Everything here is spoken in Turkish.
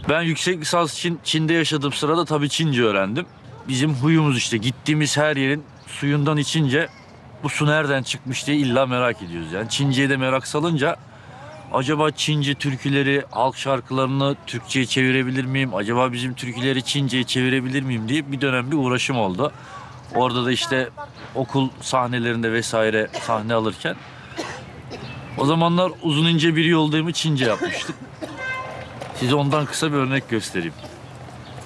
Ben yüksek lisans için Çin'de yaşadığım sırada tabii Çince öğrendim. Bizim huyumuz işte gittiğimiz her yerin suyundan içince bu su nereden çıkmış diye illa merak ediyoruz. Yani Çince'ye de merak salınca acaba Çince türküleri, halk şarkılarını Türkçe'ye çevirebilir miyim? Acaba bizim türküleri Çince'ye çevirebilir miyim diye bir dönem bir uğraşım oldu. Orada da işte okul sahnelerinde vesaire sahne alırken o zamanlar uzun ince bir yoldayımı Çince yapmıştık. Size ondan kısa bir örnek göstereyim.